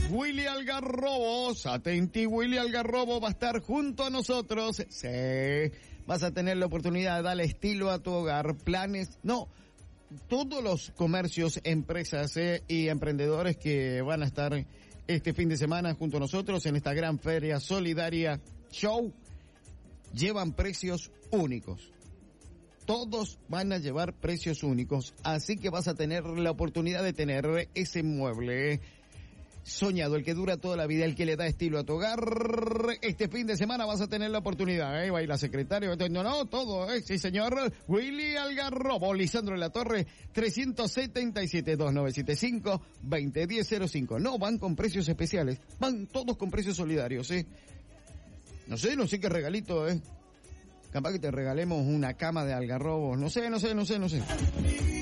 Willy Algarrobos, atenti, Willy Algarrobo va a estar junto a nosotros. Sí, vas a tener la oportunidad de darle estilo a tu hogar, planes, no, todos los comercios, empresas y emprendedores que van a estar este fin de semana junto a nosotros en esta gran feria solidaria show, llevan precios únicos. Todos van a llevar precios únicos, así que vas a tener la oportunidad de tener ese mueble soñado, el que dura toda la vida, el que le da estilo a tu hogar. Este fin de semana vas a tener la oportunidad, va a ir la secretaria, no, todo, sí señor. Willy Algarrobo, Lisandro de la Torre, 377-2975-201005. No van con precios especiales, van todos con precios solidarios, No sé qué regalito, Capaz que te regalemos una cama de algarrobos, no sé.